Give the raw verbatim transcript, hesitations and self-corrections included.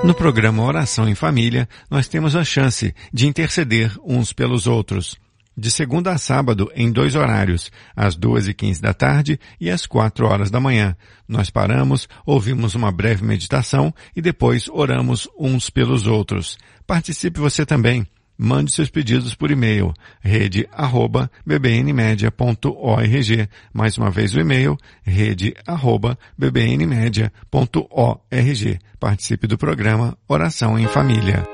No programa Oração em Família, nós temos a chance de interceder uns pelos outros. De segunda a sábado, em dois horários, às duas e quinze da tarde e às quatro horas da manhã. Nós paramos, ouvimos uma breve meditação e depois oramos uns pelos outros. Participe você também. Mande seus pedidos por e-mail, rede arroba b b n media ponto org. Mais uma vez o e-mail, rede arroba b b n media ponto org. Participe do programa Oração em Família.